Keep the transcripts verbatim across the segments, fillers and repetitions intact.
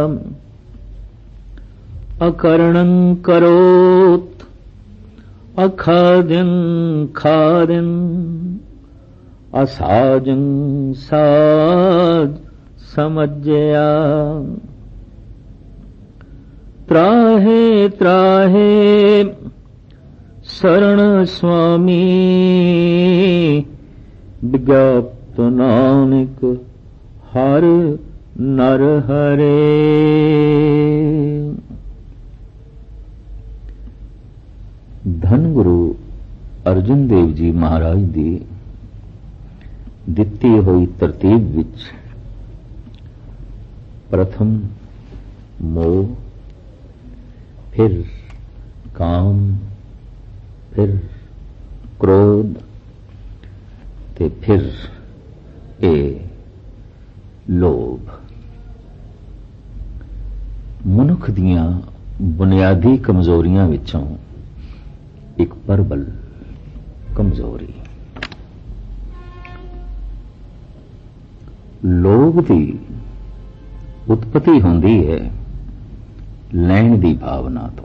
अकरणं करोत् अखाद्यं खाद्यं असाजं साज समज्जया। त्राहे त्राहे शरण स्वामी विज्ञाप्त नानक हर नर हरे। धन गुरु अर्जुन देव जी महाराज दी ਦਿੱਤੀ ਹੋਈ ਤਰਤੀਬ ਵਿੱਚ प्रथम मोह, फिर काम, फिर क्रोध ते फिर ए लोभ। मनुख दियां बुनियादी कमजोरियां विचों एक प्रबल कमजोरी लोभ की उत्पत्ति होंदी है लैण दी भावना तो।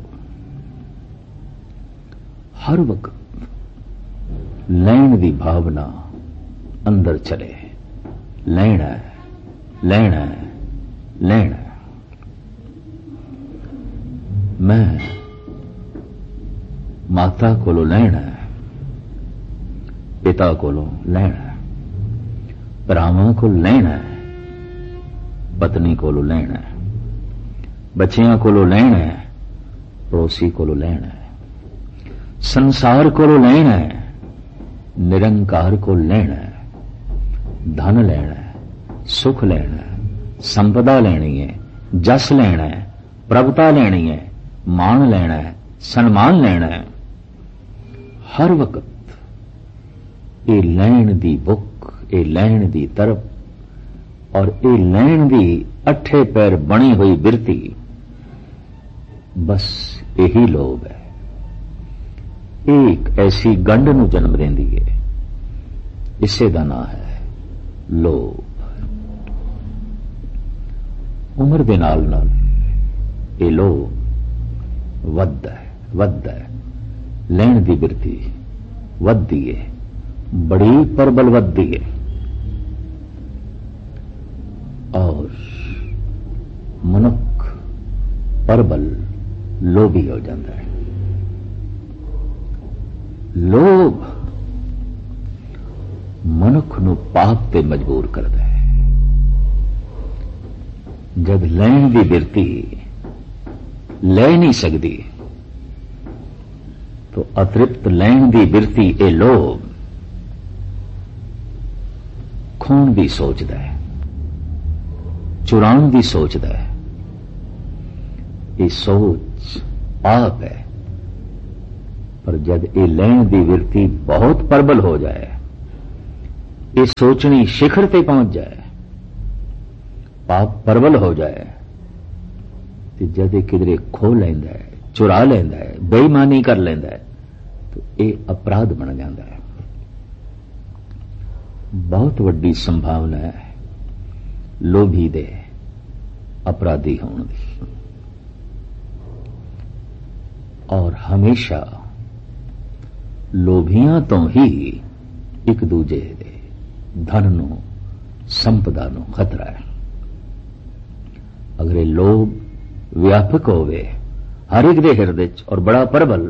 हर वक्त लैण दी भावना अंदर चले, लैना है, लैना है, लैना है। मैं माता कोलों लैना है, पिता कोलों लैना है, भरावां को लैना है, पत्नी कोलों लैना है, बच्चियां कोलों लैना है, पड़ोसी कोलों लैना है, संसार कोलों लैना है, निरंकार को लैना है, धन लेना है, सुख लेना है, संपदा लेनी है, जस लेना है, प्रभुता लेनी है, मान लेना है, सम्मान लेना है। हर वक्त ये लैण दी बुक, ये लैण दी तरफ और ये लैण दी अठे पैर बनी हुई बिरती, बस यही लोभ है। एक ऐसी गंढ नूं जन्म देंदी है, इसे दा नाम है लोभ। उम्र दे नाल नाल ये लोभ वधदा है, वधदा है, लैण दी बिरती वधदी है, बड़ी प्रबल वधदी है और मनुख प्रबल लोभी हो जाता है। लोभ मनुख नूं पाप ते मजबूर करता है। जब लैण दी बिरती ले नहीं सकती तो अतृप्त लैण दी बिरती ए लोभ खोण दी सोचदा है, चुराण दी सोचदा है। ये सोच पाप है, पर जब ये लैण दी बिरती बहुत प्रबल हो जाए, ये सोचनी शिखर ते पहुंच जाए, पाप प्रबल हो जाए, तो जब किधरे खो लेंदा है, चुरा लेंदा है, बेईमानी कर लेंदा है, तो ये अपराध बन जाता है। बहुत वड्डी संभावना है लोभी दे अपराधी होने दी। और हमेशा लोभियां तो ही एक दूजे दे धन नूं, संपदा नूं खतरा है। अगर ये लोभ व्यापक होवे हर एक दे हिरदे च और बड़ा प्रबल,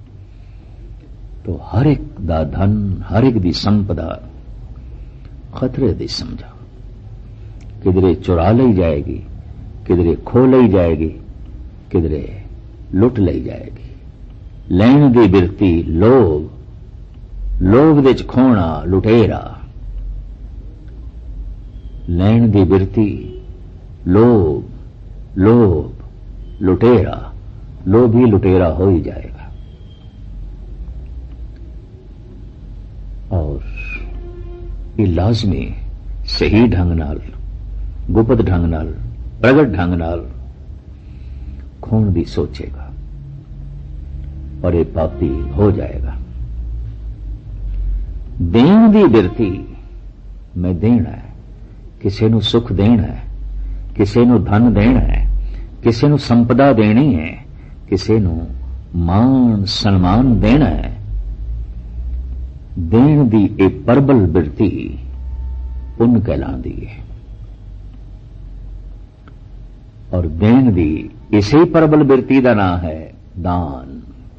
तो हर एक दा धन, हर एक दी संपदा खतरे दी समझा। किधरे चुरा ली जाएगी, किधरे खो ली जाएगी, किधरे लुट ली जाएगी। लैण दी बिरती लोभ, लोभ दे च खोना लुटेरा। लैण दी बिरती लोभ, लोभ लुटेरा, लोभी लुटेरा हो ही जाएगा। और ये लाजमी सही ढंग नाल, गुप्त ढंग नाल, प्रगट ढंग नाल खोण दी सोचेगा और ये पापी हो जाएगा। देण दी बिरती, मैं देना है, किसी नूं सुख देना है, किसी नूं धन देना है, ਕਿਸੇ ਨੂੰ ਸੰਪਦਾ ਦੇਣੀ ਹੈ, ਕਿਸੇ ਨੂੰ ਮਾਣ ਸਨਮਾਨ ਦੇਣਾ ਹੈ। ਦੇਣ ਦੀ ਇਹ ਪਰਬਲ ਬਿਰਤੀ ਪੁੰਨ ਕਹਿਲਾਂਦੀ ਹੈ। ਔਰ ਦੇਣ ਦੀ ਇਸੇ ਪਰਬਲ ਬਿਰਤੀ ਦਾ ਨਾਮ ਹੈ ਦਾਨ।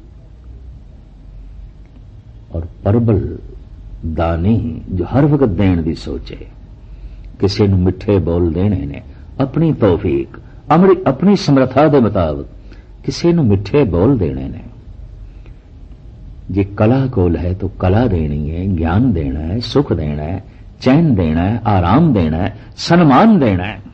ਔਰ ਪਰਬਲ ਦਾਨੀ ਜੋ ਹਰ ਵਕਤ ਦੇਣ ਦੀ ਸੋਚੇ, ਕਿਸੇ ਨੂੰ ਮਿੱਠੇ ਬੋਲ ਦੇਣੇ ਨੇ ਆਪਣੀ ਤੌਫੀਕ ਆਪਣੀ ਸਮਰੱਥਾ ਦੇ ਮੁਤਾਬਕ, ਕਿਸੇ ਨੂੰ ਮਿੱਠੇ ਬੋਲ ਦੇਣੇ ਨੇ। ਜੇ ਕਲਾ ਕੋਲ ਹੈ ਤਾਂ ਕਲਾ ਦੇਣੀ ਹੈ, ਗਿਆਨ ਦੇਣਾ ਹੈ, ਸੁਖ ਦੇਣਾ ਹੈ, ਚੈਨ ਦੇਣਾ ਹੈ, ਆਰਾਮ ਦੇਣਾ ਹੈ, ਸਨਮਾਨ ਦੇਣਾ ਹੈ।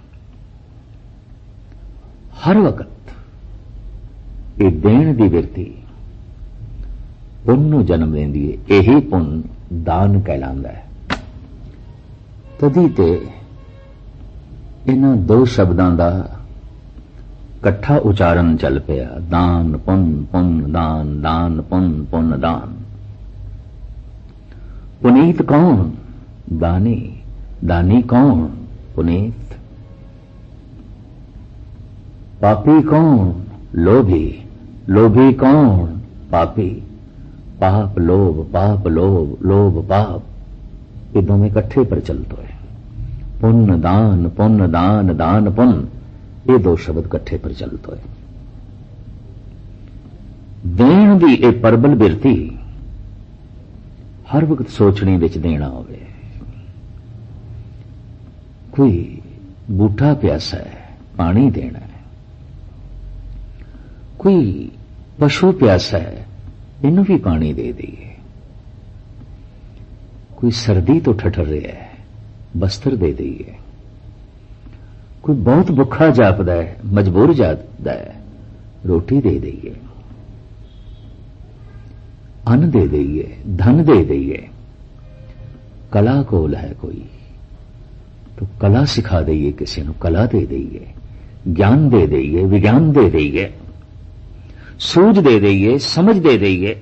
ਹਰ ਵਕਤ ਇਹ ਦੇਣ ਦੀ ਬਿਰਤੀ ਪੁੰਨ ਨੂੰ ਜਨਮ ਦਿੰਦੀ ਹੈ। ਇਹੀ ਪੁੰਨ ਦਾਨ ਕਹਿਲਾਂਦਾ ਹੈ। ਤਦੀ ਤੇ ਇਹਨਾਂ ਦੋ ਸ਼ਬਦਾਂ ਦਾ ਇਕੱਠਾ ਉਚਾਰਨ ਚੱਲ ਪਿਆ, ਦਾਨ ਪੁੰਨ ਪੁੰਨ ਦਾਨ, ਦਾਨ ਪੁੰਨ ਪੁੰਨ ਦਾਨ। ਪੁਨੀਤ ਕੌਣ? ਦਾਨੀ। ਦਾਨੀ ਕੌਣ? ਪੁਨੀਤ। ਪਾਪੀ ਕੌਣ? ਲੋਭੀ। ਲੋਭੀ ਕੌਣ? ਪਾਪੀ। पाप लोभ, पाप लोभ, लोभ पाप, ये दोनों इकट्ठे प्रचलित हुए। पुण्य दान, पुण्य दान, दान पुण्य, ये दो शब्द इकट्ठे प्रचलित हुए। देण दी ये परबल बिरती हर वक्त सोचने विच देना होवे। कोई बूटा प्यासा है, पानी देना है। कोई पशु प्यासा है, इनू भी पानी दे दईए। कोई सर्दी तो ठठर रहा है, बस्तर दे दईए। कोई बहुत भुखा जापदा है, मजबूर जापदा है, रोटी दे दईए, अन्न दे दईए, धन दे दईए। कला कोल है कोई तो कला सिखा दईए, किसी को कला दे दईए, ज्ञान दे दईए, विज्ञान दे दईए, सूझ दे दईए, समझ दे दईए।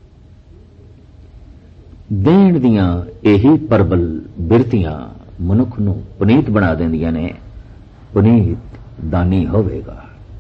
देण दियां यही परबल बिरतियां मनुख नूं पुनीत बना देंदियां ने। पुनीत दानी होवेगा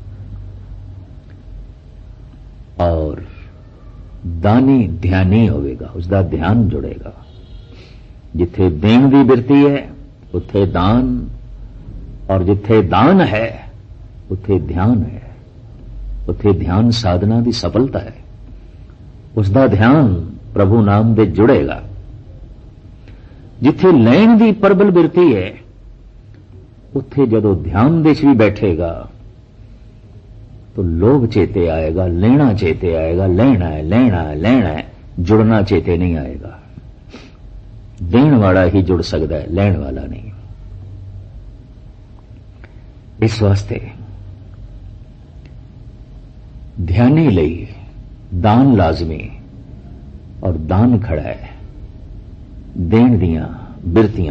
और दानी ध्यानी होवेगा, उसका ध्यान जुड़ेगा। जिथे देण दी बिरती है उथे दान, और जिथे दान है उथे ध्यान है। उथे ध्यान साधना की सफलता है, उसका ध्यान प्रभु नाम दे जुड़ेगा। जिथे लैण की परबल बिरती है उथे जदों ध्यान दे भी बैठेगा तो लोभ चेते आएगा, लेना चेते आएगा, लेना है लेना है लेना है, जुड़ना चेते नहीं आएगा। देण वाला ही जुड़ सकता है, लैण वाला नहीं। इस वास्ते ध्यानी लई दान लाजमी और दान खड़ा है। देण दियां बिरतियां